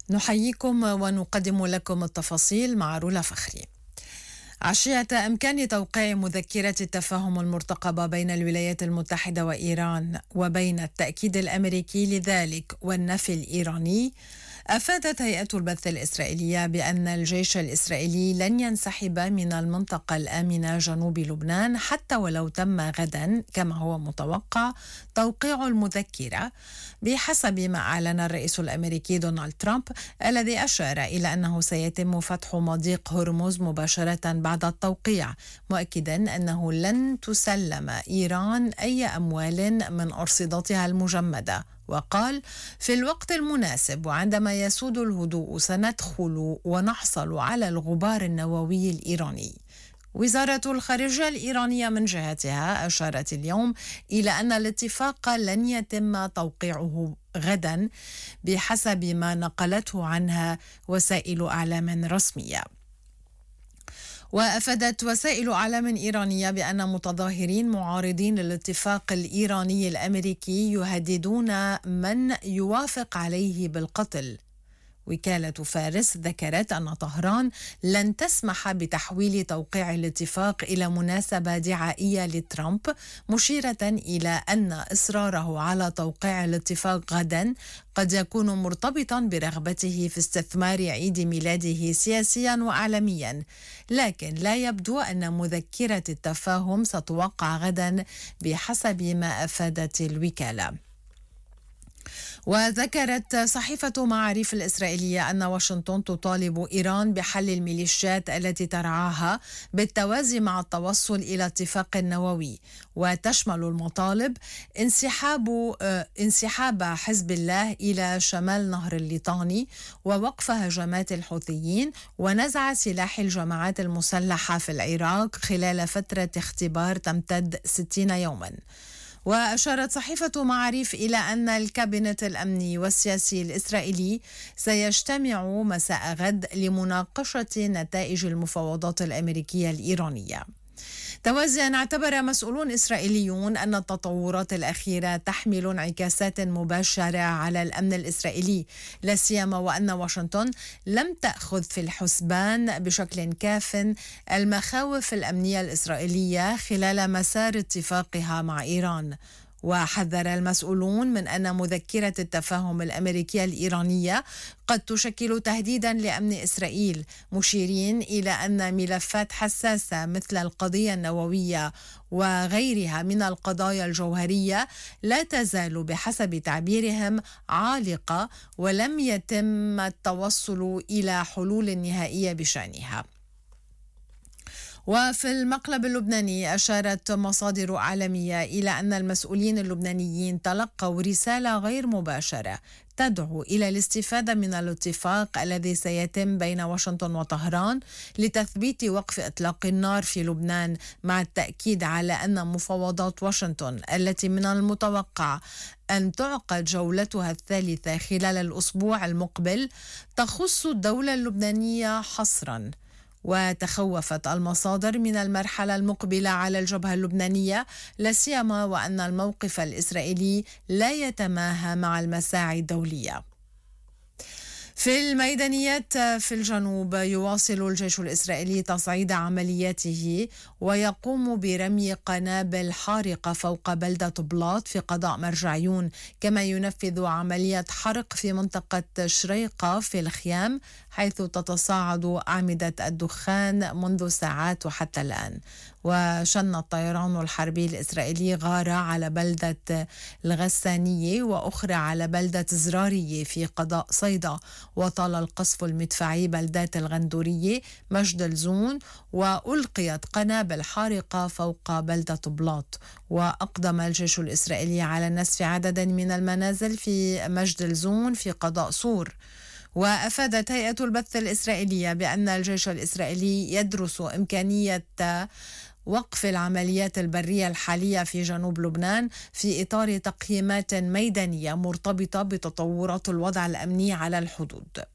نحييكم ونقدم لكم التفاصيل مع رولا فخري. عشية إمكان توقيع مذكرة التفاهم المرتقبة بين الولايات المتحدة وإيران وبين التأكيد الأمريكي لذلك والنفي الإيراني، أفادت هيئة البث الإسرائيلية بأن الجيش الإسرائيلي لن ينسحب من المنطقة الآمنة جنوب لبنان حتى ولو تم غدا كما هو متوقع توقيع المذكرة، بحسب ما أعلن الرئيس الأمريكي دونالد ترامب، الذي أشار إلى أنه سيتم فتح مضيق هرمز مباشرة بعد التوقيع، مؤكدا أنه لن تسلم إيران أي أموال من أرصدتها المجمدة. وقال: في الوقت المناسب وعندما يسود الهدوء سندخل ونحصل على الغبار النووي الإيراني. وزارة الخارجية الإيرانية من جهتها أشارت اليوم إلى أن الاتفاق لن يتم توقيعه غدا بحسب ما نقلته عنها وسائل أعلام رسمية. وأفادت وسائل أعلام إيرانية بأن متظاهرين معارضين للاتفاق الإيراني الأمريكي يهددون من يوافق عليه بالقتل. وكالة فارس ذكرت أن طهران لن تسمح بتحويل توقيع الاتفاق إلى مناسبة دعائية لترامب، مشيرة إلى أن إصراره على توقيع الاتفاق غدا قد يكون مرتبطا برغبته في استثمار عيد ميلاده سياسيا وإعلاميا، لكن لا يبدو أن مذكرة التفاهم ستوقع غدا بحسب ما أفادت الوكالة. وذكرت صحيفة معاريف الإسرائيلية أن واشنطن تطالب إيران بحل الميليشيات التي ترعاها بالتوازي مع التوصل إلى اتفاق نووي، وتشمل المطالب انسحاب حزب الله إلى شمال نهر الليطاني، ووقف هجمات الحوثيين، ونزع سلاح الجماعات المسلحة في العراق خلال فترة اختبار تمتد 60 يوما. وأشارت صحيفة معاريف إلى أن الكابينت الأمني والسياسي الإسرائيلي سيجتمع مساء غد لمناقشة نتائج المفاوضات الأمريكية الإيرانية. توازيا، اعتبر مسؤولون إسرائيليون أن التطورات الأخيرة تحمل انعكاسات مباشرة على الأمن الإسرائيلي، لا سيما وأن واشنطن لم تأخذ في الحسبان بشكل كاف المخاوف الأمنية الإسرائيلية خلال مسار اتفاقها مع إيران. وحذر المسؤولون من أن مذكرة التفاهم الأمريكية الإيرانية قد تشكل تهديدا لأمن إسرائيل، مشيرين إلى أن ملفات حساسة مثل القضية النووية وغيرها من القضايا الجوهرية لا تزال بحسب تعبيرهم عالقة، ولم يتم التوصل إلى حلول نهائية بشأنها. وفي المقلب اللبناني، أشارت مصادر عالمية إلى أن المسؤولين اللبنانيين تلقوا رسالة غير مباشرة تدعو إلى الاستفادة من الاتفاق الذي سيتم بين واشنطن وطهران لتثبيت وقف إطلاق النار في لبنان، مع التأكيد على أن مفاوضات واشنطن التي من المتوقع أن تعقد جولتها الثالثة خلال الأسبوع المقبل تخص الدولة اللبنانية حصراً. وتخوفت المصادر من المرحلة المقبلة على الجبهة اللبنانية، لا سيما وأن الموقف الإسرائيلي لا يتماهى مع المساعي الدولية. في الميدانيات في الجنوب، يواصل الجيش الإسرائيلي تصعيد عملياته ويقوم برمي قنابل حارقة فوق بلدة بلاط في قضاء مرجعيون، كما ينفذ عملية حرق في منطقة شريقة في الخيام، حيث تتصاعد أعمدة الدخان منذ ساعات وحتى الآن. وشن الطيران الحربي الإسرائيلي غارة على بلدة الغسانية وأخرى على بلدة زرارية في قضاء صيدا، وطال القصف المدفعي بلدات الغندورية مجد الزون، وألقيت قنابل حارقة فوق بلدة بلاط. وأقدم الجيش الإسرائيلي على نسف عدد من المنازل في مجد الزون في قضاء صور. وأفادت هيئة البث الإسرائيلية بأن الجيش الإسرائيلي يدرس إمكانية وقف العمليات البرية الحالية في جنوب لبنان في إطار تقييمات ميدانية مرتبطة بتطورات الوضع الأمني على الحدود.